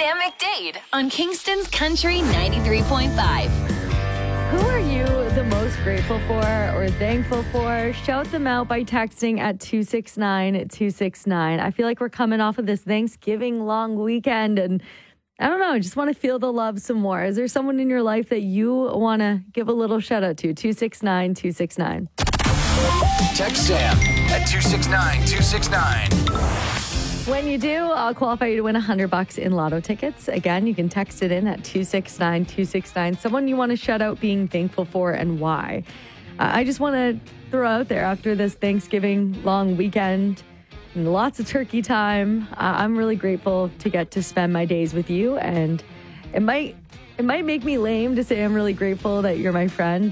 Sam McDade on Kingston's Country 93.5. Who are you the most grateful for or thankful for? Shout them out by texting at 269-269. I feel like we're coming off of this Thanksgiving long weekend and I don't know, just want to feel the love some more. Is there someone in your life that you want to give a little shout out to? 269-269. Text Sam at 269-269. When you do, I'll qualify you to win $100 in lotto tickets. Again, you can text it in at 269-269. Someone you want to shout out being thankful for and why. I just want to throw out there after this Thanksgiving long weekend and lots of turkey time, I'm really grateful to get to spend my days with you. And it might make me lame to say I'm really grateful that you're my friend,